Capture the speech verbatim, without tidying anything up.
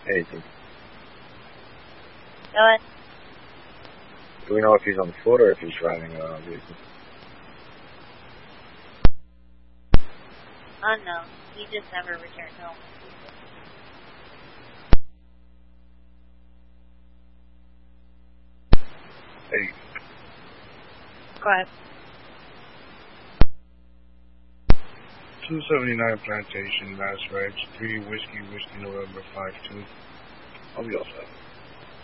Anything. Go ahead. Do we know if he's on foot or if he's driving a vehicle? Unknown. He just never returned home. Hey. Go ahead. two seventy-nine Plantation, Mass Reg, three Whiskey, Whiskey November five two. I'll be all set.